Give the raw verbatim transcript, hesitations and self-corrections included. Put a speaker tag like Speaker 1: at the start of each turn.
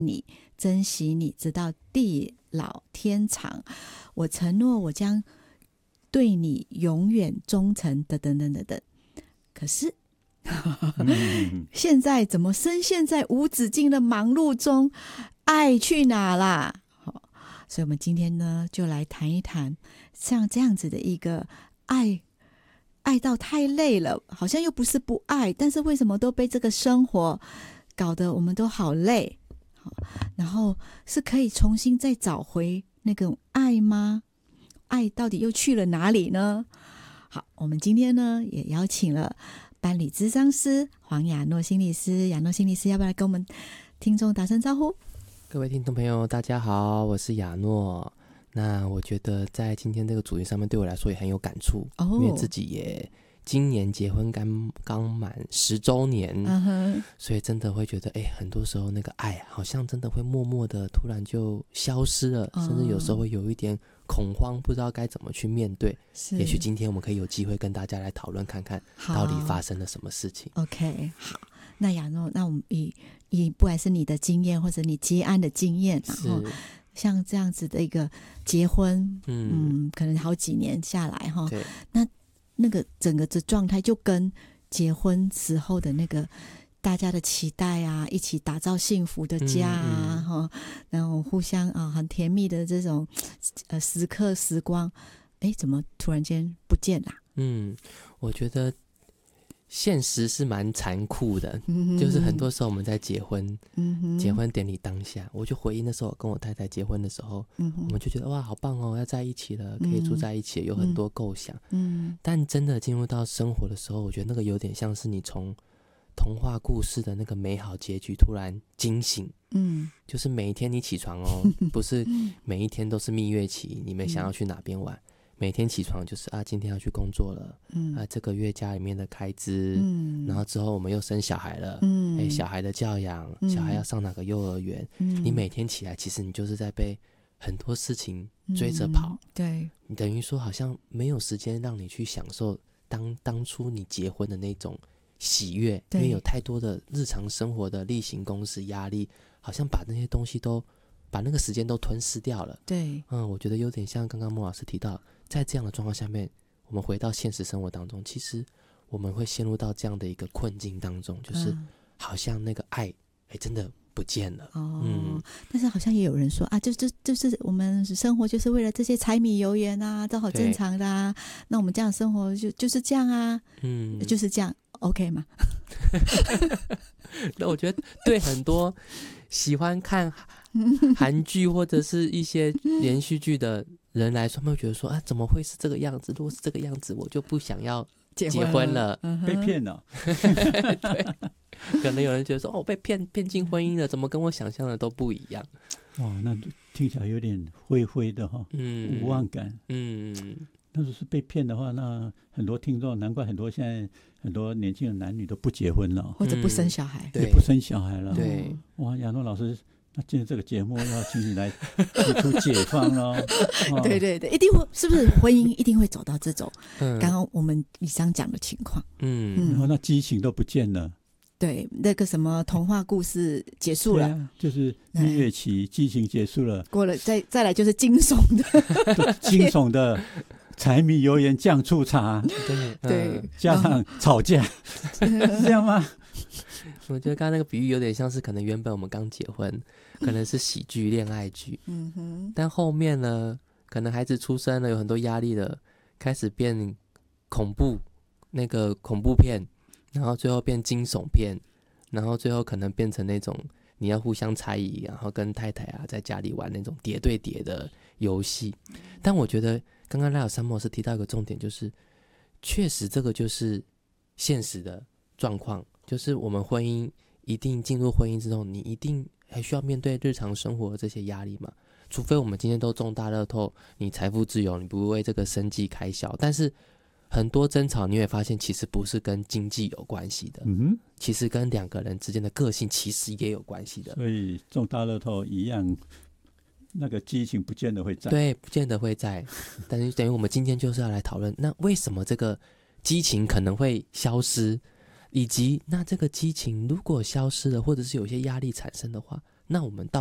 Speaker 1: 你，珍惜你，直到地老天长。我承诺我将对你永远忠诚，等等等等等。可是现在怎么深陷在无止境的忙碌中，爱去哪啦？所以我们今天呢，就来谈一谈像这样子的一个爱，爱到太累了，好像又不是不爱，但是为什么都被这个生活搞得我们都好累？然后是可以重新再找回那种爱吗？爱到底又去了哪里呢？好，我们今天呢也邀请了班里諮商師黃雅諾心理師，雅諾心理師要不要來跟我們聽眾打聲招呼？
Speaker 2: 各位听众朋友大家好，我是雅諾。那我觉得在今天这个主题上面对我来说也很有感触、哦、因为自己也今年结婚刚刚满十周年、uh-huh. 所以真的会觉得哎，很多时候那个爱好像真的会默默的突然就消失了、uh-huh. 甚至有时候会有一点恐慌，不知道该怎么去面对。也许今天我们可以有机会跟大家来讨论看看到底发生了什么事情。
Speaker 1: OK， 好，那雅諾，那我们以以不管是你的经验或者你接案的经验，然后像这样子的一个结婚 嗯, 嗯可能好几年下来哈，那那个整个的状态就跟结婚时候的那个大家的期待啊，一起打造幸福的家啊、嗯嗯、然后互相啊很甜蜜的这种呃时刻时光，哎，怎么突然间不见了？
Speaker 2: 嗯，我觉得现实是蛮残酷的、嗯、就是很多时候我们在结婚、嗯、结婚典礼当下，我就回忆那时候我跟我太太结婚的时候、嗯、我们就觉得哇好棒哦，要在一起了，可以住在一起、嗯、有很多构想、嗯、但真的进入到生活的时候，我觉得那个有点像是你从童话故事的那个美好结局突然惊醒。嗯，就是每一天你起床哦，不是每一天都是蜜月期，你们想要去哪边玩、嗯，每天起床就是啊，今天要去工作了，嗯啊，这个月家里面的开支，嗯，然后之后我们又生小孩了，嗯，哎，小孩的教养、嗯，小孩要上哪个幼儿园，嗯，你每天起来，其实你就是在被很多事情追着跑，嗯、对，你等于说好像没有时间让你去享受当当初你结婚的那种喜悦，因为有太多的日常生活的例行公事压力，好像把那些东西都把那个时间都吞噬掉了。对，嗯，我觉得有点像刚刚莫老师提到，在这样的状况下面，我们回到现实生活当中，其实我们会陷入到这样的一个困境当中，就是好像那个爱哎真的不见了。哦，嗯，
Speaker 1: 但是好像也有人说啊，就就就是我们生活就是为了这些柴米油盐啊，都好正常的啊，那我们这样生活就就是这样啊，嗯，就是这样 OK 吗？
Speaker 2: 那我觉得对很多喜欢看韩剧或者是一些连续剧的人来说，他们会觉得说啊，怎么会是这个样子？如果是这个样子，我就不想要结婚了，
Speaker 3: 嗯、被骗了。
Speaker 2: 对，可能有人觉得说哦，被骗骗进婚姻了，怎么跟我想象的都不一样？
Speaker 3: 哇，那听起来有点灰灰的哈，嗯，无望感，嗯。那如果是被骗的话，那很多听众，难怪很多现在很多年轻的男女都不结婚了，
Speaker 1: 或者不生小孩，
Speaker 3: 也不生小孩了。
Speaker 2: 对，
Speaker 3: 哇，雅諾老师，那今天这个节目要请你来提出解放了。
Speaker 1: 哦、对对对，一定会，是不是婚姻一定会走到这种刚刚我们以上讲的情况？嗯，
Speaker 3: 嗯然后那激情都不见了。
Speaker 1: 对，那个什么童话故事结束了，啊、
Speaker 3: 就是蜜月期，激情结束了，
Speaker 1: 过了再再来就是惊悚的，
Speaker 3: 惊悚的柴米油盐酱醋茶，
Speaker 2: 对
Speaker 1: 对，
Speaker 3: 加上吵架，是这样吗？
Speaker 2: 我觉得刚刚那个比喻有点像是，可能原本我们刚结婚，可能是喜剧、恋爱剧，嗯哼，但后面呢，可能孩子出生了，有很多压力了，开始变恐怖，那个恐怖片。然后最后变惊悚片，然后最后可能变成那种你要互相猜疑，然后跟太太啊在家里玩那种叠对叠的游戏。但我觉得刚刚赖尔山莫斯提到一个重点，就是确实这个就是现实的状况，就是我们婚姻一定进入婚姻之后，你一定还需要面对日常生活的这些压力嘛，除非我们今天都中大乐透，你财富自由，你不为这个生计开销，但是很多争吵你会发现其实不是跟经济有关系的，嗯哼，其实跟两个人之间的个性其实也有关系的。
Speaker 3: 所以中大乐透一样，那个激情不见得会在，
Speaker 2: 对，不见得会在。但是等于我们今天就是要来讨论，那为什么这个激情可能会消失，以及那这个激情如果消失了，或者是有些压力产生的话， 那我们到